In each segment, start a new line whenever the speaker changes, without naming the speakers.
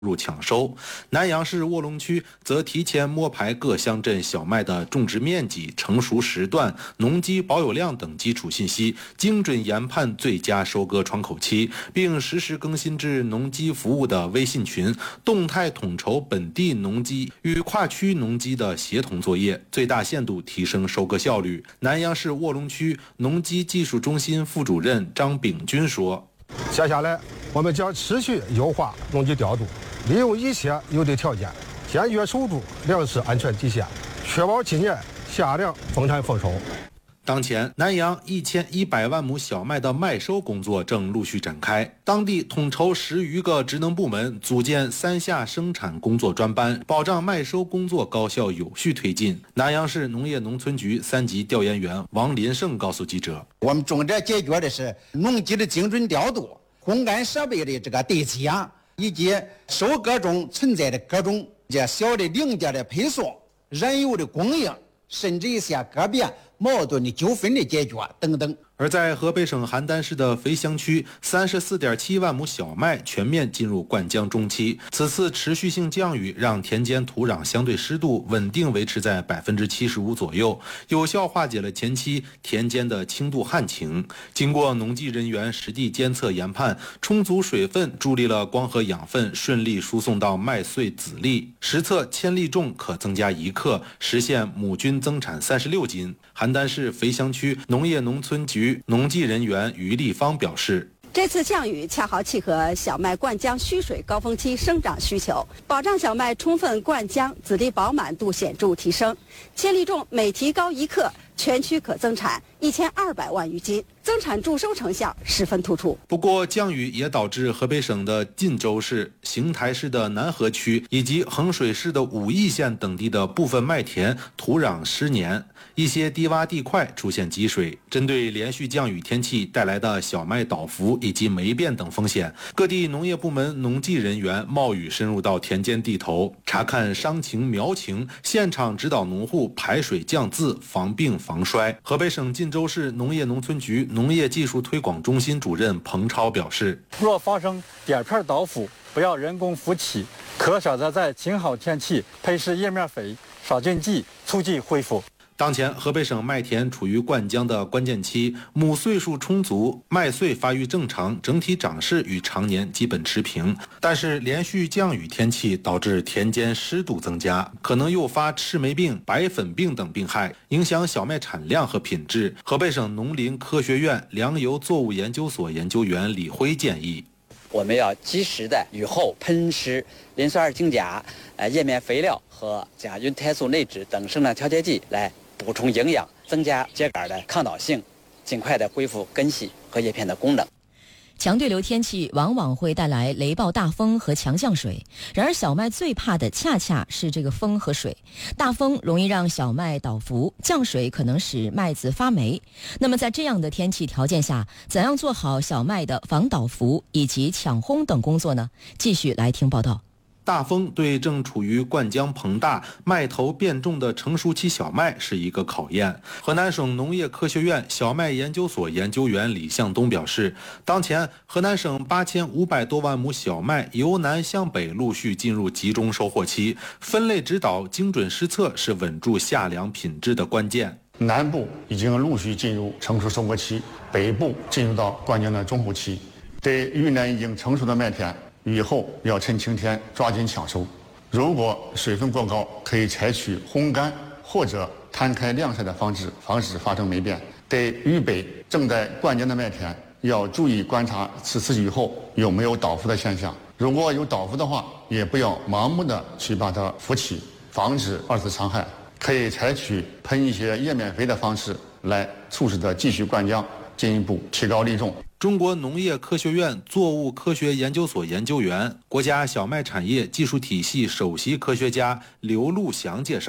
入抢收。南阳市卧龙区则提前摸排各乡镇小麦的种植面积、成熟时段、农机保有量等基础信息，精准研判最佳收割窗口期，并实时更新至农机服务的微信群，动态统筹本地农机与跨区农机的协同作业，最大限度提升收割效率。南阳市卧龙区农机技术中心副主任张炳军说：“
接下来，我们将持续优化农机调度，利用一切有利条件，坚决守住粮食安全底线，确保今年夏粮丰产丰收。”
当前，南阳1100万亩小麦的麦收工作正陆续展开，当地统筹10余个职能部门，组建3下生产工作专班，保障麦收工作高效有序推进。南阳市农业农村局3级调研员王林胜告诉记者：“
我们重点解决的是农机的精准调度、烘干设备的这个对齐啊，以及收割中存在的各种这小的零件的配送、燃油的供应，甚至一些个别矛盾的纠纷的解决等等。”
而在河北省邯郸市的肥乡区，34.7万亩小麦全面进入灌浆中期。此次持续性降雨让田间土壤相对湿度稳定维持在75%左右，有效化解了前期田间的轻度旱情。经过农技人员实地监测研判，充足水分助力了光合养分顺利输送到麦穗籽粒，实测千粒重可增加1克，实现亩均增产36斤。邯郸市肥乡区农业农村局农技人员于立方表示，
这次降雨恰好契合小麦灌浆需水高峰期生长需求，保障小麦充分灌浆，籽粒饱满度显著提升，千粒重每提高1克，全区可增产1200万余斤，增产助收成效十分突出。
不过，降雨也导致河北省的晋州市、邢台市的南河区以及衡水市的武义县等地的部分麦田土壤湿黏，一些低洼地块出现积水。针对连续降雨天气带来的小麦倒伏以及霉变等风险，各地农业部门农技人员冒雨深入到田间地头，查看伤情苗情，现场指导农户排水降渍，防病防衰。河北省晋州市农业农村局农业技术推广中心主任彭超表示，
若发生叶片倒伏，不要人工扶起，可选择在晴好天气配施叶面肥、杀菌剂，促进恢复。
当前，河北省麦田处于灌浆的关键期，亩穗数充足，麦穗发育正常，整体长势与常年基本持平。但是，连续降雨天气导致田间湿度增加，可能诱发赤霉病、白粉病等病害，影响小麦产量和品质。河北省农林科学院粮油作物研究所研究员李辉建议，
我们要及时的雨后喷施磷酸二氰钾、叶面肥料和甲菌肽素内酯等生长调节剂来补充营养，增加秸秆的抗倒性，尽快的恢复根系和叶片的功能。
强对流天气往往会带来雷暴大风和强降水，然而小麦最怕的恰恰是这个风和水。大风容易让小麦倒伏，降水可能使麦子发霉。那么在这样的天气条件下，怎样做好小麦的防倒伏以及抢烘等工作呢？继续来听报道。
大风对正处于灌浆膨大、麦头变重的成熟期小麦是一个考验。河南省农业科学院小麦研究所研究员李向东表示，当前河南省8500多万亩小麦由南向北陆续进入集中收获期，分类指导、精准施测是稳住夏粮品质的关键。
南部已经陆续进入成熟收割期，北部进入到灌浆的中后期。对云南已经成熟的麦田，雨后要趁晴天抓紧抢收。如果水分过高，可以采取烘干或者摊开晾晒的方式，防止发生霉变。对渝北正在灌浆的麦田，要注意观察此次雨后有没有倒伏的现象。如果有倒伏的话，也不要盲目的去把它扶起，防止二次伤害。可以采取喷一些叶面肥的方式来促使它继续灌浆，进一步提高粒重。
中国农业科学院作物科学研究所研究员、国家小麦产业技术体系首席科学家刘路祥介绍，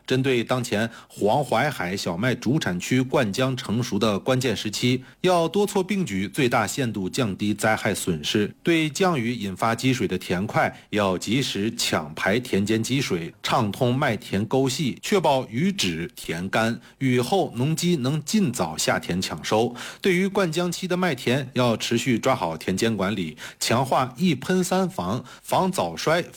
针对当前黄淮海小麦主产区灌浆成熟的关键时期，要多措并举，最大限度降低灾害损失。对降雨引发积水的田块，要及时抢排田间积水，畅通麦田沟隙，确保雨止田干。雨后，农机能尽早下田抢收。对于灌浆期的麦田，要持续抓好田间管理，强化一喷三防，防早衰、